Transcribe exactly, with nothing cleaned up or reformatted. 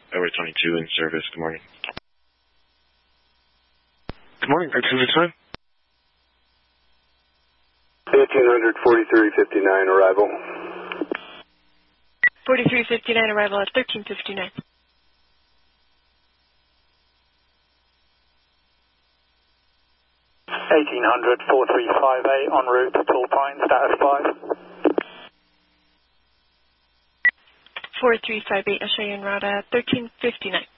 Airway twenty-two in service. Good morning. Good morning, activity time. eighteen hundred, forty-three fifty-nine arrival. forty-three fifty-nine arrival at thirteen fifty-nine. eighteen hundred, four three five eight en route to Tall Pines, status five. four three five eight, I'll show you en route at thirteen fifty-nine.